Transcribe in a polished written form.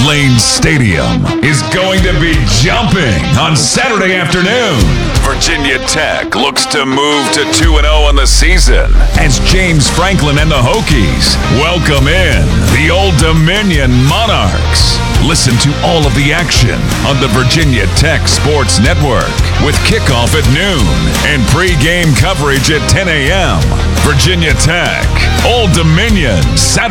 Lane Stadium is going to be jumping on Saturday afternoon. Virginia Tech looks to move to 2-0 on the season as James Franklin and the Hokies welcome in the Old Dominion Monarchs. Listen to all of the action on the Virginia Tech Sports Network with kickoff at noon and pregame coverage at 10 a.m. Virginia Tech, Old Dominion, Saturday.